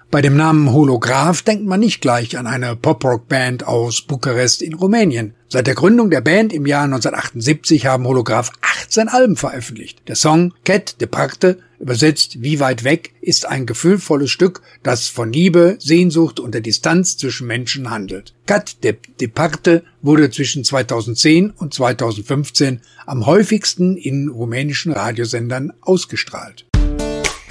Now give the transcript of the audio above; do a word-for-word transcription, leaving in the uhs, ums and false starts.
Bei dem Namen Holograph denkt man nicht gleich an eine Pop-Rock-Band aus Bukarest in Rumänien. Seit der Gründung der Band im Jahr neunzehnhundertachtundsiebzig haben Holograph achtzehn Alben veröffentlicht. Der Song Cat Departe, übersetzt Wie weit weg, ist ein gefühlvolles Stück, das von Liebe, Sehnsucht und der Distanz zwischen Menschen handelt. Cat Departe wurde zwischen zweitausendzehn und zweitausendfünfzehn am häufigsten in rumänischen Radiosendern ausgestrahlt.